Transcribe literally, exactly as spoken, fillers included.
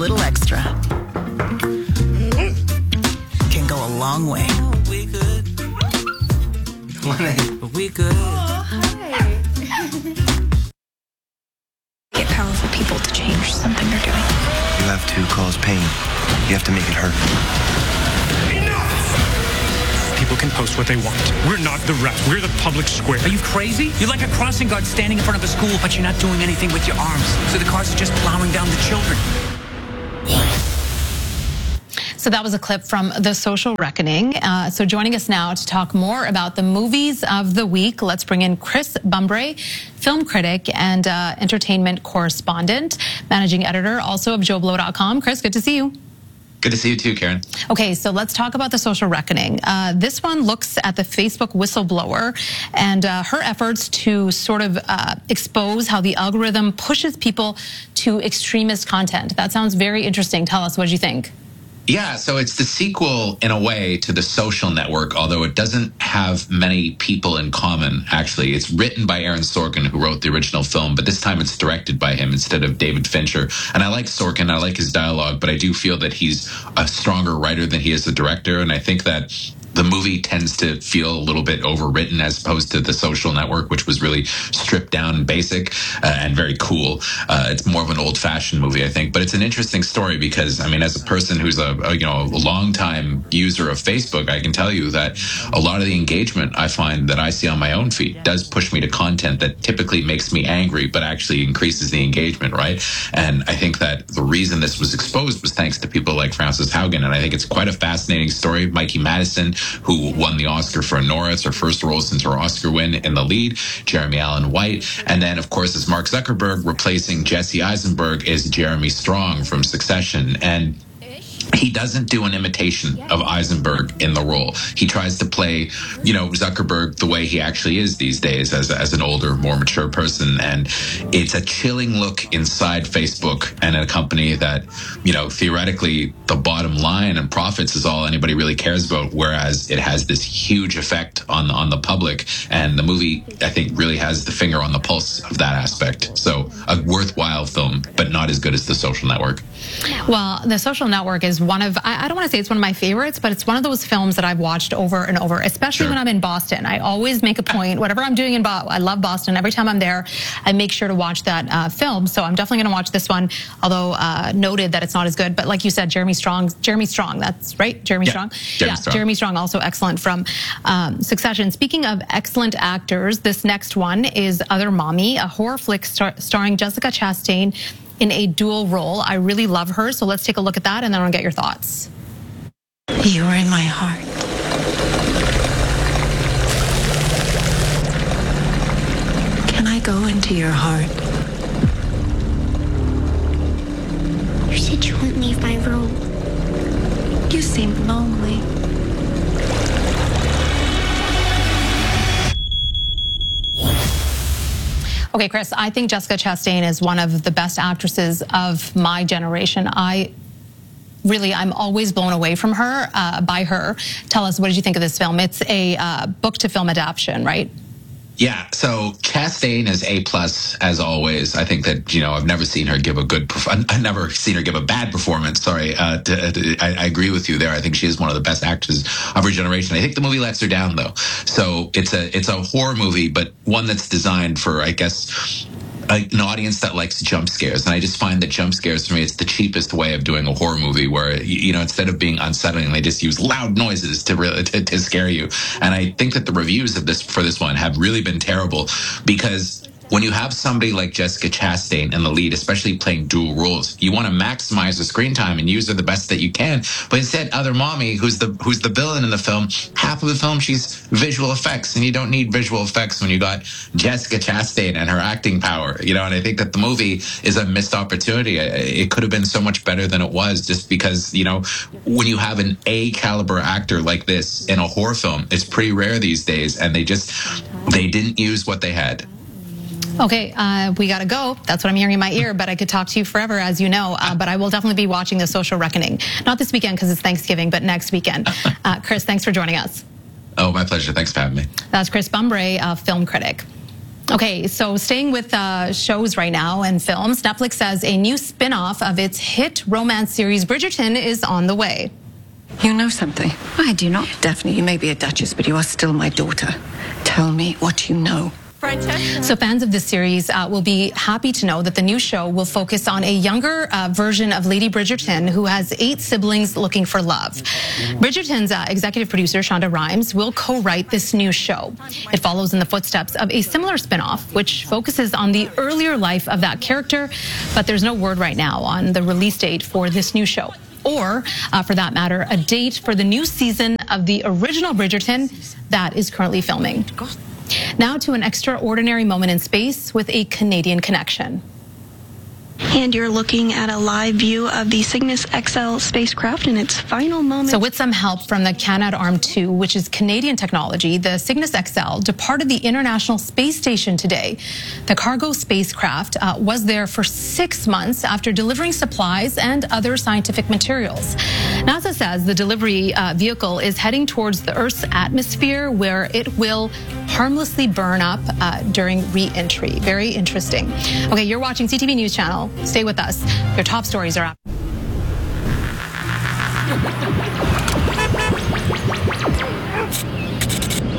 Little extra can go a long way. We good. But we good. Oh, hi. Get powerful people to change something they're doing. You have to cause pain. You have to make it hurt. People can post what they want. We're not the rest. We're the public square. Are you crazy? You're like a crossing guard standing in front of a school, but you're not doing anything with your arms. So the cars are just plowing down the children. So that was a clip from The Social Reckoning. Uh, so joining us now to talk more about the movies of the week, let's bring in Chris Bumbray, film critic and uh, entertainment correspondent, managing editor also of Joe Blow dot com. Chris, good to see you. Good to see you too, Karen. Okay, so let's talk about The Social Reckoning. Uh, this one looks at the Facebook whistleblower and uh, her efforts to sort of uh, expose how the algorithm pushes people to extremist content. That sounds very interesting. Tell us, what do you think? Yeah, so it's the sequel in a way to The Social Network, although it doesn't have many people in common, actually. It's written by Aaron Sorkin, who wrote the original film, but this time it's directed by him instead of David Fincher. And I like Sorkin, I like his dialogue, but I do feel that he's a stronger writer than he is a director, and I think that the movie tends to feel a little bit overwritten as opposed to The Social Network, which was really stripped down and basic uh, and very cool. Uh, it's more of an old-fashioned movie, I think. But it's an interesting story because, I mean, as a person who's a, a you know a long-time user of Facebook, I can tell you that a lot of the engagement I find that I see on my own feed does push me to content that typically makes me angry, but actually increases the engagement, right? And I think that the reason this was exposed was thanks to people like Frances Haugen, and I think it's quite a fascinating story. Mikey Madison, who won the Oscar for Nora. It's her first role since her Oscar win in the lead. Jeremy Allen White. And then, of course, it's Mark Zuckerberg replacing Jesse Eisenberg as Jeremy Strong from Succession. And he doesn't do an imitation of Eisenberg in the role. He tries to play, you know, Zuckerberg the way he actually is these days as, as an older, more mature person. And it's a chilling look inside Facebook and a company that, you know, theoretically the bottom line and profits is all anybody really cares about, whereas it has this huge effect on, on the public. And the movie, I think, really has the finger on the pulse of that aspect. So a worthwhile film, but not as good as The Social Network. Well, The Social Network is one of, I don't want to say it's one of my favorites, but it's one of those films that I've watched over and over, especially Sure. when I'm in Boston. I always make a point, whatever I'm doing in Boston, I love Boston. Every time I'm there, I make sure to watch that uh, film. So I'm definitely going to watch this one, although uh, noted that it's not as good. But like you said, Jeremy Strong, Jeremy Strong, that's right, Jeremy Yeah, Strong? Jeremy yeah, Strong. Jeremy Strong, also excellent from um, Succession. Speaking of excellent actors, this next one is Other Mommy, a horror flick star starring Jessica Chastain in a dual role. I really love her, so let's take a look at that and then I'll get your thoughts. You are in my heart. Can I go into your heart? You said you wouldn't leave my room. You seem lonely. Okay, Chris, I think Jessica Chastain is one of the best actresses of my generation. I really, I'm always blown away from her, uh, by her. Tell us, what did you think of this film? It's a uh, book-to-film adaptation, right? Yeah, so Chastain is A plus as always. I think that, you know, I've never seen her give a good, perf- I've never seen her give a bad performance. Sorry, uh, to, to, I, I agree with you there. I think she is one of the best actors of her generation. I think the movie lets her down though. So it's a it's a horror movie, but one that's designed for, I guess, an audience that likes jump scares. And I just find that jump scares, for me, it's the cheapest way of doing a horror movie where, you know, instead of being unsettling, they just use loud noises to really to, to scare you. And I think that the reviews of this for this one have really been terrible because when you have somebody like Jessica Chastain in the lead, especially playing dual roles, you want to maximize the screen time and use her the best that you can. But instead, Other Mommy, who's the who's the villain in the film, half of the film she's visual effects, and you don't need visual effects when you got Jessica Chastain and her acting power. You know, and I think that the movie is a missed opportunity. It could have been so much better than it was, just because, you know, when you have an A caliber actor like this in a horror film, it's pretty rare these days, and they just they didn't use what they had. Okay, uh, we got to go. That's what I'm hearing in my ear, but I could talk to you forever, as you know. Uh, but I will definitely be watching The Social Reckoning. Not this weekend because it's Thanksgiving, but next weekend. Uh, Chris, thanks for joining us. Oh, my pleasure. Thanks for having me. That's Chris Bumbray, uh, film critic. Okay, so staying with uh, shows right now and films, Netflix says a new spin-off of its hit romance series Bridgerton is on the way. You know something? I do not. Daphne, you may be a duchess, but you are still my daughter. Tell me what you know. So fans of this series uh, will be happy to know that the new show will focus on a younger uh, version of Lady Bridgerton who has eight siblings looking for love. Bridgerton's uh, executive producer, Shonda Rhimes, will co-write this new show. It follows in the footsteps of a similar spin-off, which focuses on the earlier life of that character, but there's no word right now on the release date for this new show. Or, uh, for that matter, a date for the new season of the original Bridgerton that is currently filming. Now to an extraordinary moment in space with a Canadian connection. And you're looking at a live view of the Cygnus X L spacecraft in its final moment. So with some help from the Canadarm two, which is Canadian technology, the Cygnus X L departed the International Space Station today. The cargo spacecraft uh, was there for six months after delivering supplies and other scientific materials. NASA says the delivery uh, vehicle is heading towards the Earth's atmosphere, where it will harmlessly burn up uh, during re-entry. Very interesting. Okay, you're watching C T V News Channel. Stay with us. Your top stories are up.